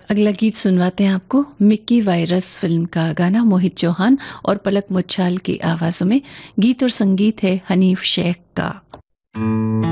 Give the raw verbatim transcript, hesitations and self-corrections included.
अगला गीत सुनवाते हैं आपको मिक्की वायरस फिल्म का गाना मोहित चौहान और पलक मुच्छाल की आवाज़ों में। गीत और संगीत है हनीफ शेख का।